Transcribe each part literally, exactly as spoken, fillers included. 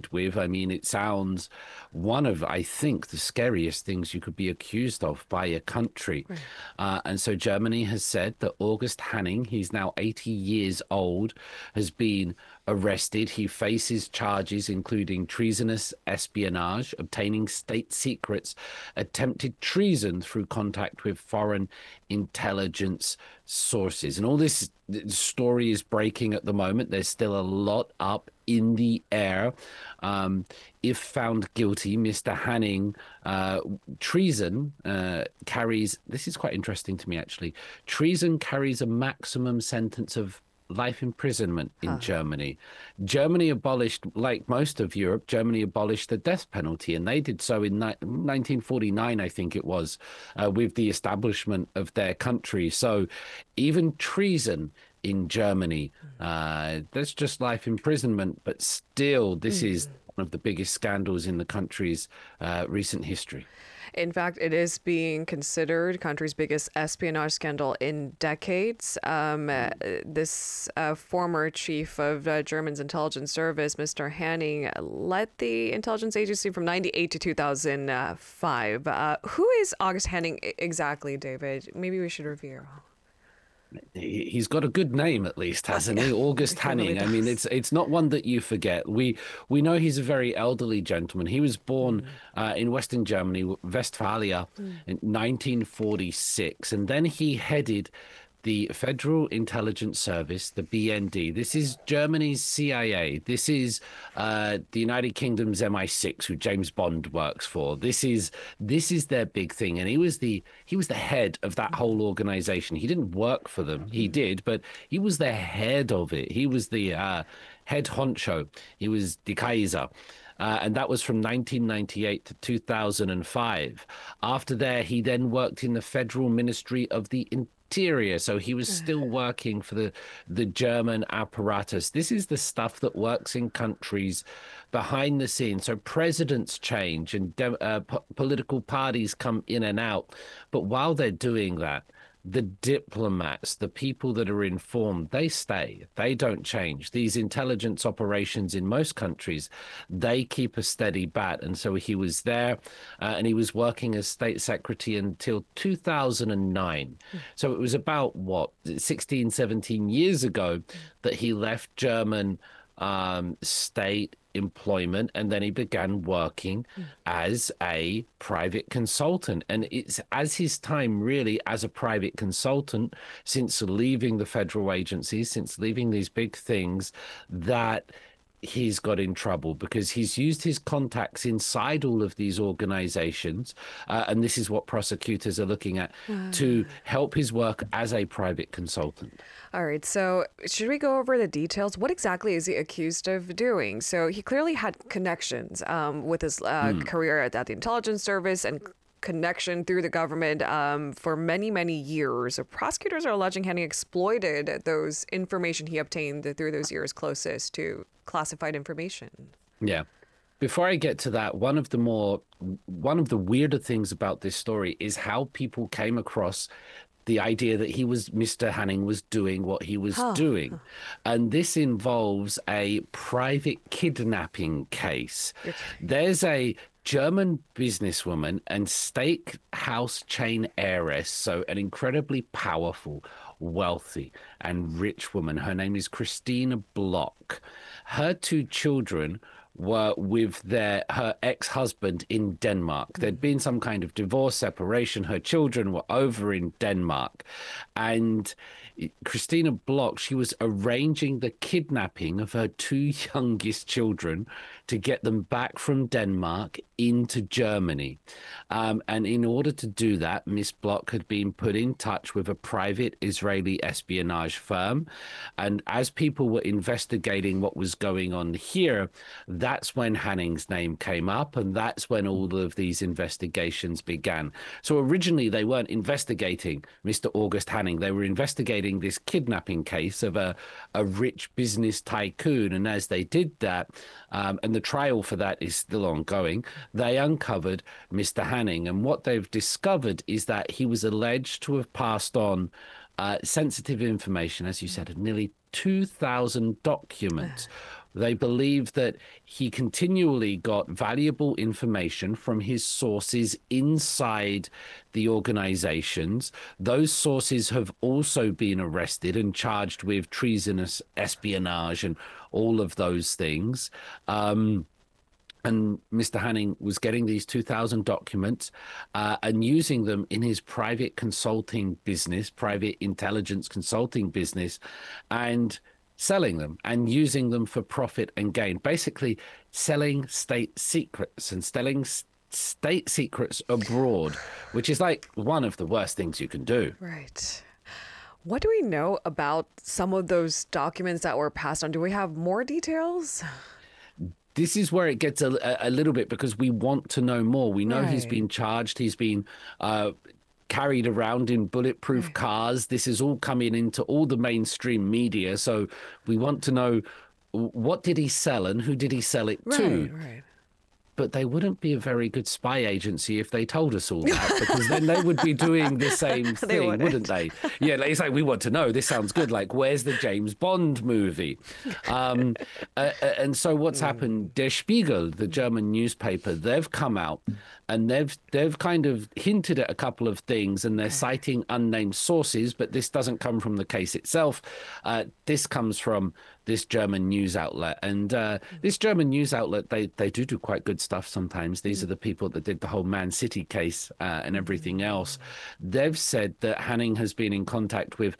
collided with. I mean, it sounds one of, I think, the scariest things you could be accused of by a country. Right. Uh, and so Germany has said that August Hanning, he's now eighty years old, has been arrested. He faces charges including treasonous espionage, obtaining state secrets, attempted treason through contact with foreign intelligence sources. And all this story is breaking at the moment. There's still a lot up in the air. Um, if found guilty, Mister Hanning, uh, treason uh, carries, this is quite interesting to me actually, treason carries a maximum sentence of life imprisonment in Huh. Germany. Germany abolished, like most of Europe, Germany abolished the death penalty, and they did so in ni- nineteen forty-nine, I think it was, uh, with the establishment of their country. So even treason in Germany, uh, that's just life imprisonment, but still, this is one of the biggest scandals in the country's uh, recent history. In fact, it is being considered country's biggest espionage scandal in decades. Um, uh, this uh, former chief of uh, Germany's intelligence service, Mister Hanning, led the intelligence agency from ninety-eight to two thousand five. Uh, who is August Hanning exactly, David? Maybe we should review. He's got a good name, at least, hasn't he? August He really Hanning. I mean, does. it's it's not one that you forget. We we know he's a very elderly gentleman. He was born uh, in Western Germany, Westphalia, in nineteen forty-six, and then he headed the Federal Intelligence Service, the B N D. This is Germany's C I A. This is uh, the United Kingdom's M I six, who James Bond works for. This is this is their big thing, and he was the he was the head of that whole organization. He didn't work for them. He did, but he was the head of it. He was the uh, head honcho. He was the Kaiser. Uh, and that was from nineteen ninety-eight to two thousand five. After there, he then worked in the Federal Ministry of the Interior. So he was still working for the, the German apparatus. This is the stuff that works in countries behind the scenes. So presidents change and de- uh, po- political parties come in and out. But while they're doing that, the diplomats, the people that are informed, they stay. They don't change. These intelligence operations in most countries, they keep a steady bat. And so he was there uh, and he was working as state secretary until two thousand nine. So it was about, what, sixteen, seventeen years ago that he left German um, state employment, and then he began working as a private consultant. And it's as his time really as a private consultant, since leaving the federal agencies, since leaving these big things, that he's got in trouble, because he's used his contacts inside all of these organizations, uh, and this is what prosecutors are looking at, to help his work as a private consultant. All right, so should we go over the details? What exactly is he accused of doing? So he clearly had connections um, with his uh, career at, at the intelligence service and connection through the government um, for many, many years. So prosecutors are alleging Hanning exploited those information he obtained through those years closest to classified information. Yeah. Before I get to that, one of the more, one of the weirder things about this story is how people came across the idea that he was, Mister Hanning was doing what he was Huh. doing. And this involves a private kidnapping case. There's a German businesswoman and steakhouse chain heiress, so an incredibly powerful, wealthy, and rich woman. Her name is Christina Block. Her two children were with their her ex-husband in Denmark. There'd been some kind of divorce, separation. Her children were over in Denmark. And Christina Block, she was arranging the kidnapping of her two youngest children to get them back from Denmark into Germany. Um, and in order to do that, Miss Block had been put in touch with a private Israeli espionage firm. And as people were investigating what was going on here, that's when Hanning's name came up, and that's when all of these investigations began. So originally they weren't investigating Mister August Hanning. They were investigating this kidnapping case of a, a rich business tycoon. And as they did that, um, and the trial for that is still ongoing, they uncovered Mister Hanning. And what they've discovered is that he was alleged to have passed on uh, sensitive information, as you said, of nearly two thousand documents, They believe that he continually got valuable information from his sources inside the organizations. Those sources have also been arrested and charged with treasonous espionage and all of those things. Um, And Mister Hanning was getting these two thousand documents uh, and using them in his private consulting business, private intelligence consulting business, and selling them and using them for profit and gain, basically selling state secrets and selling s- state secrets abroad, which is like one of the worst things you can do. Right. What do we know about some of those documents that were passed on? Do we have more details? This is where it gets a, a little bit, because we want to know more. We know he's Right. been charged. He's been uh, carried around in bulletproof Right. cars. This is all coming into all the mainstream media. So we want to know, what did he sell and who did he sell it to? Right, right. But they wouldn't be a very good spy agency if they told us all that, because then they would be doing the same They thing, wouldn't. wouldn't they? Yeah, like, it's like, we want to know. This sounds good. Like, where's the James Bond movie? Um, uh, uh, and so what's happened? Der Spiegel, the German newspaper, they've come out and they've they've kind of hinted at a couple of things, and they're citing unnamed sources, but this doesn't come from the case itself. Uh, this comes from this German news outlet. And uh, this German news outlet, they, they do do quite good stuff sometimes. These are the people that did the whole Man City case uh, and everything else. They've said that Hanning has been in contact with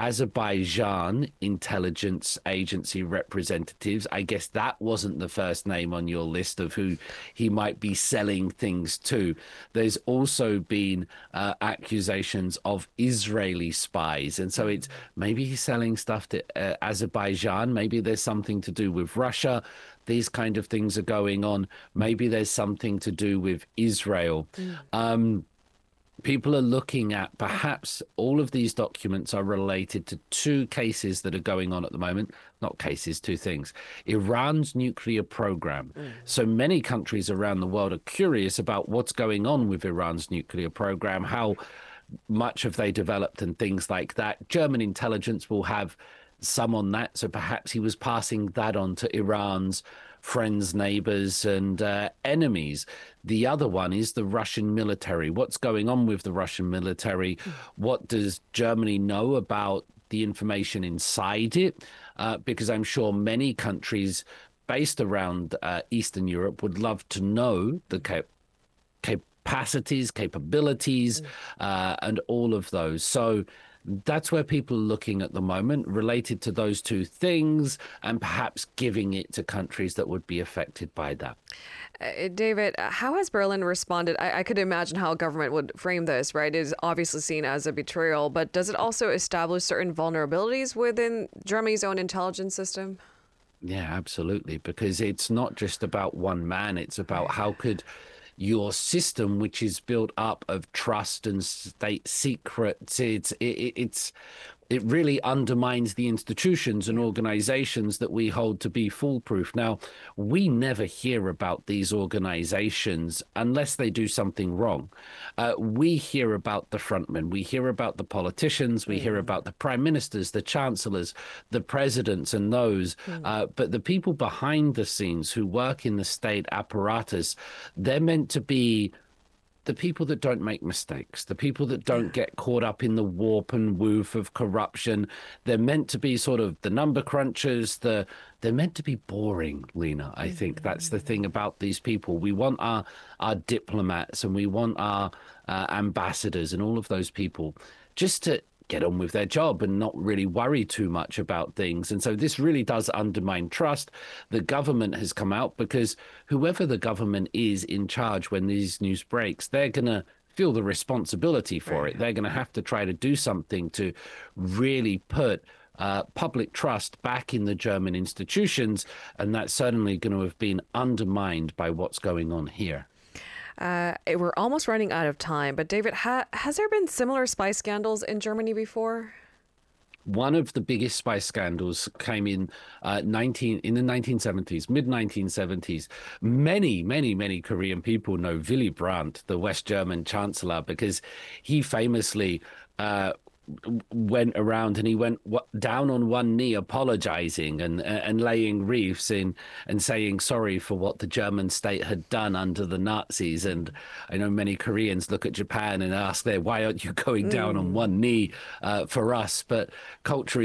Azerbaijan intelligence agency representatives. I guess that wasn't the first name on your list of who he might be selling things to. There's also been uh, accusations of Israeli spies. And so it's maybe he's selling stuff to uh, Azerbaijan. Maybe there's something to do with Russia. These kind of things are going on. Maybe there's something to do with Israel. Mm. Um, People are looking at perhaps all of these documents are related to two cases that are going on at the moment. Not cases, two things. Iran's nuclear program. Mm. So many countries around the world are curious about what's going on with Iran's nuclear program, how much have they developed and things like that. German intelligence will have some on that. So perhaps he was passing that on to Iran's friends, neighbors, and uh, enemies. The other one is the Russian military. What's going on with the Russian military? What does Germany know about the information inside it? Uh, because I'm sure many countries based around uh, Eastern Europe would love to know the cap- capacities, capabilities, uh, and all of those. So that's where people are looking at the moment, related to those two things, and perhaps giving it to countries that would be affected by that. Uh, David, how has Berlin responded? I, I could imagine how a government would frame this, right? It is obviously seen as a betrayal, but does it also establish certain vulnerabilities within Germany's own intelligence system? Yeah, absolutely. Because it's not just about one man. It's about how could your system, which is built up of trust and state secrets, it's it, it's it really undermines the institutions and organizations that we hold to be foolproof. Now, we never hear about these organizations unless they do something wrong. Uh, we hear about the frontmen, we hear about the politicians, we mm. hear about the prime ministers, the chancellors, the presidents, and those. Mm. Uh, but the people behind the scenes who work in the state apparatus, they're meant to be the people that don't make mistakes, the people that don't get caught up in the warp and woof of corruption. They're meant to be sort of the number crunchers. The they're meant to be boring, Lena. I think that's the thing about these people. We want our our diplomats and we want our uh, ambassadors and all of those people just to get on with their job and not really worry too much about things. And so this really does undermine trust. The government has come out because whoever the government is in charge when these news breaks, they're going to feel the responsibility for right. it. They're going to have to try to do something to really put uh, public trust back in the German institutions. And that's certainly going to have been undermined by what's going on here. Uh, we're almost running out of time, but David, ha- has there been similar spy scandals in Germany before? One of the biggest spy scandals came in uh, nineteen in the nineteen seventies, mid nineteen seventies. Many, many, many Korean people know Willy Brandt, the West German chancellor, because he famously uh, went around and he went down on one knee apologizing and and laying wreaths in and saying sorry for what the German state had done under the Nazis. And I know many Koreans look at Japan and ask there, why aren't you going down mm. on one knee uh, for us? But culture